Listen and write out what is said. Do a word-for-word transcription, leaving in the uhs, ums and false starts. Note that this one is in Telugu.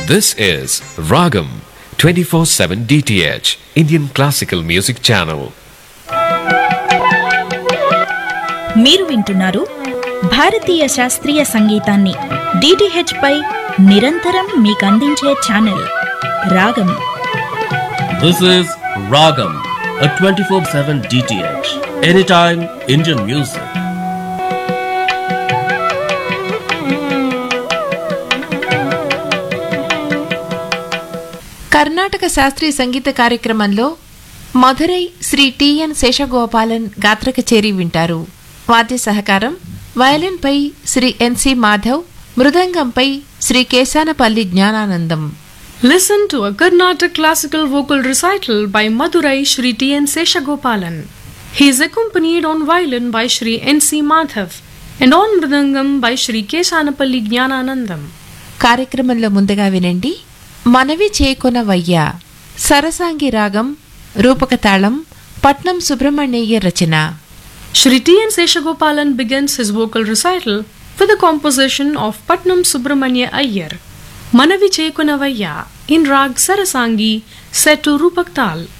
This is Ragam twenty-four seven D T H Indian Classical Music Channel. మీరు వింటున్నారు భారతీయ శాస్త్రీయ సంగీతాన్ని డిటిహెచ్ పై నిరంతరం మీకు అందించే ఛానల్ రాగం. This is Ragam, a twenty-four seven D T H, anytime Indian music. Karnataka శాస్త్రీయ సంగీత కార్యక్రమంలో మధురై శ్రీ టిఎన్ శేషగోపాలన్ గాత్ర కచేరీ వింటారు. వాద్య సహకారం వయలిన్పై శ్రీ ఎన్సి Madhav, మృదంగంపై Shri Kesanapalli Gnananandam. Listen to a Carnatic classical vocal recital by Madurai Shri T N Seshagopalan. He is accompanied on violin by Shri N C Madhav and on mridangam by Shri Keshanapalli Jnananandam. కార్యక్రమంలో ముందుగా వినండి మనవి చేకొనవయ్యా, సరసాంగి రాగం, రూపక తాళం, పట్నం సుబ్రహ్మణ్యయ్య రచన. Shri T N Seshagopalan begins his vocal recital with a composition of Patnam Subramanya Iyer, Manavi Chekunavaya, in Rag Sarasangi, set to Rupak Tal.